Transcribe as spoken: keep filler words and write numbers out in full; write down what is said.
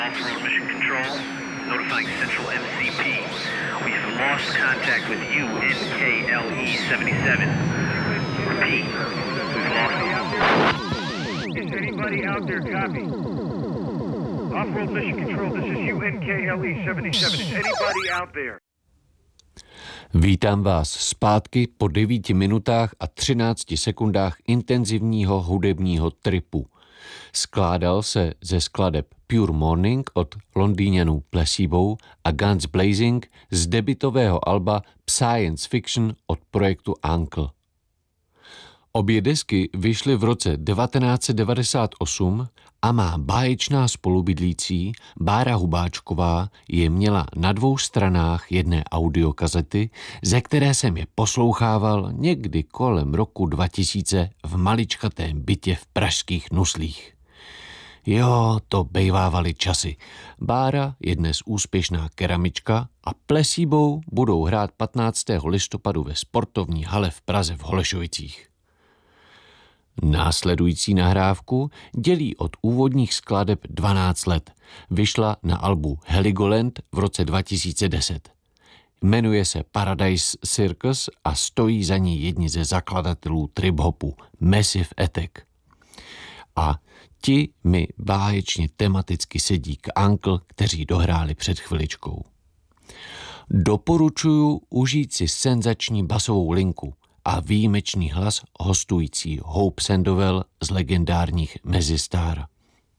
Off-road mission control, notifying Central M C P. We've lost contact with U N K L E seventy-seven. Repeat, we've lost them. Is anybody out there copy? Off-road mission control, this is U N K L E seventy-seven. Is anybody out there? Vítám vás zpátky po devíti minutách a třinácti sekundách intenzivního hudebního tripu. Skládal se ze skladeb Pure Morning od Londýňanů Placebo a Guns Blazing z debutového alba Science Fiction od projektu Uncle. Obě desky vyšly v roce devatenáct set devadesát osm a má báječná spolubydlící Bára Hubáčková je měla na dvou stranách jedné audiokazety, ze které jsem je poslouchával někdy kolem roku dva tisíce v maličkatém bytě v pražských Nuslích. Jo, to bejvávaly časy. Bára je dnes úspěšná keramička a Placebo budou hrát patnáctého listopadu ve sportovní hale v Praze v Holešovicích. Následující nahrávku dělí od úvodních skladeb dvanáct let. Vyšla na albu Heligoland v roce dva tisíce deset. Jmenuje se Paradise Circus a stojí za ní jedni ze zakladatelů trip-hopu Massive Attack. A ti mi báječně tematicky sedí k Uncle, kteří dohráli před chviličkou. Doporučuju užít si senzační basovou linku a výjimečný hlas hostující Hope Sandoval z legendárních Mezistar.